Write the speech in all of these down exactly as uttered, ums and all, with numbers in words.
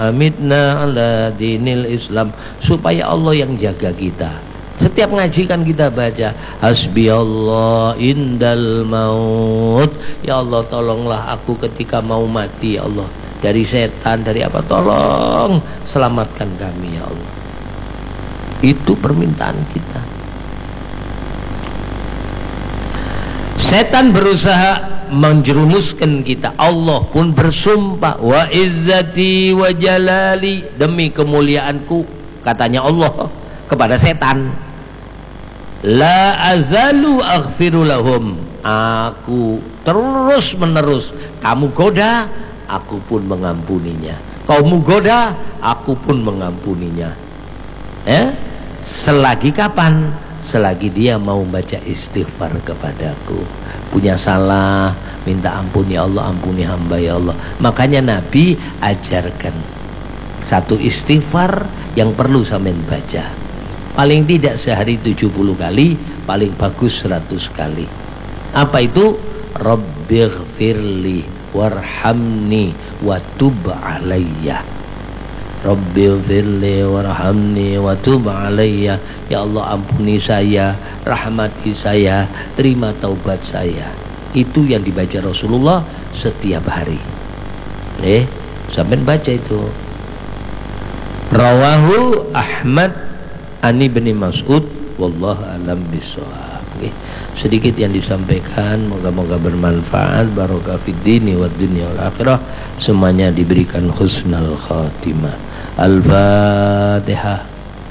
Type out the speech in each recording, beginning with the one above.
Amitna ala dinil Islam, supaya Allah yang jaga kita. Setiap ngaji kan kita baca hasbi Allah indal maut, ya Allah tolonglah aku ketika mau mati ya Allah, dari setan, dari apa, tolong selamatkan kami ya Allah. Itu permintaan kita. Setan berusaha menjerumuskan kita, Allah pun bersumpah, wa izzati wa jalali, demi kemuliaanku, katanya Allah kepada setan, la azalu aghfiru lahum, aku terus menerus, kamu goda aku pun mengampuninya, kamu goda aku pun mengampuninya. Eh? Selagi kapan? Selagi dia mau baca istighfar kepadaku, punya salah, minta ampun ya Allah, ampuni hamba ya Allah. Makanya Nabi ajarkan satu istighfar yang perlu sampean baca, paling tidak sehari tujuh puluh kali, paling bagus seratus kali. Apa itu? Rabbighfirli warhamni wa tub alayya. Rabbighfirli warhamni wa tub alayya, ya Allah ampuni saya, rahmati saya, terima taubat saya. Itu yang dibaca Rasulullah setiap hari. Eh, sampai baca itu. Rawahu Ahmad ani bin Mas'ud, wallahu alam bissawab. Okay. Sedikit yang disampaikan, moga-moga bermanfaat, barokah fid dini wad dunya wal akhirah, semuanya diberikan husnul khatimah. Al-Fatihah.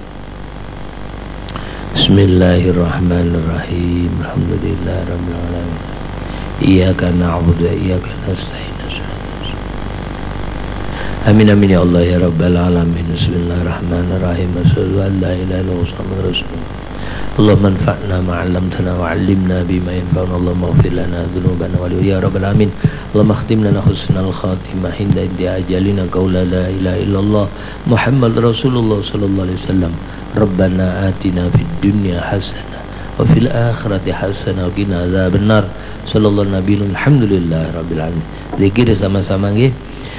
Bismillahirrahmanirrahim. Alhamdulillahirabbil alamin. Iyyaka na'budu wa iyyaka nasta'in. Amin amin ya Allah ya rabbal alamin. Bismillahirrahmanirrahim. Asyhadu an la ilaha illallah Muhammadur rasulullah. Allahumma anfa'na ma 'allamtana wa 'allimna bima yanfa'una. Allahumma ighfir lana dhunubana wa ya rabbal alamin. Allahumma khtim lana husnal khatimah inda ajalina qaula la ilaha illallah Muhammad Rasulullah sallallahu alaihi wasallam. Rabbana atina fid dunya hasanah wa fil akhirati hasanah wa qina adzabannar. Sallallahu nabiyil alhamdulillah rabbil alamin. Zikir sama-sama nggih.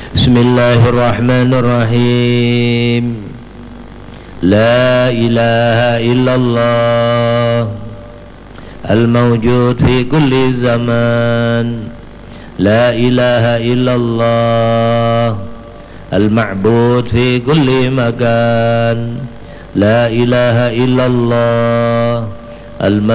Bismillahirrahmanirrahim. La ilaha illallah al-mawjud fi kulli zaman. La ilaha illallah al-ma'bud fi kulli makan. La ilaha illallah al